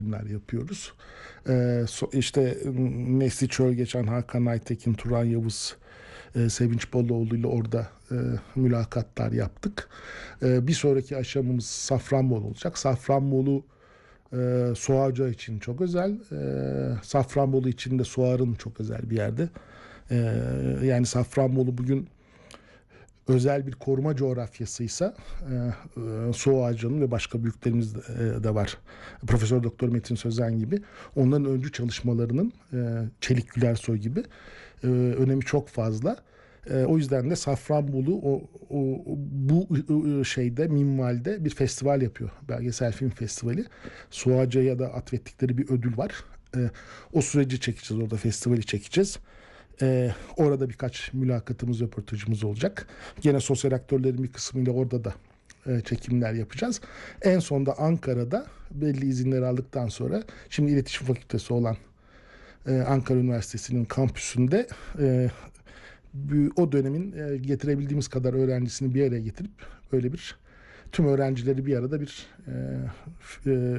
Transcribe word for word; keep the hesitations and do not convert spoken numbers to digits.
filmler yapıyoruz. Ee, so, işte Nesli Çölgeçen, Hakan Aytekin, Turan Yavuz, e, Sevinç Boluoğlu ile orada e, mülakatlar yaptık. E, bir sonraki aşamamız Safranbolu olacak. Safranbolu e, Soğaca için çok özel. E, Safranbolu için de Soğar'ın çok özel bir yerde. E, Yani Safranbolu bugün özel bir koruma coğrafyasıysa e, e, Soğuk Ağacı'nın ve başka büyüklerimiz de, e, de var. Profesör Doktor Metin Sözen gibi. Onların öncü çalışmalarının e, Çelik Gülersoy gibi e, önemi çok fazla. E, o yüzden de Safranbolu o, o, bu e, şeyde minvalde bir festival yapıyor. Belgesel Film Festivali. Soğaca ya da atfettikleri bir ödül var. E, O süreci çekeceğiz orada, festivali çekeceğiz. Ee, orada birkaç mülakatımız, röportajımız olacak. Gene sosyal aktörlerin bir kısmıyla orada da e, çekimler yapacağız. En sonda Ankara'da belli izinleri aldıktan sonra şimdi İletişim Fakültesi olan e, Ankara Üniversitesi'nin kampüsünde e, o dönemin e, getirebildiğimiz kadar öğrencisini bir araya getirip öyle bir tüm öğrencileri bir arada bir e, e,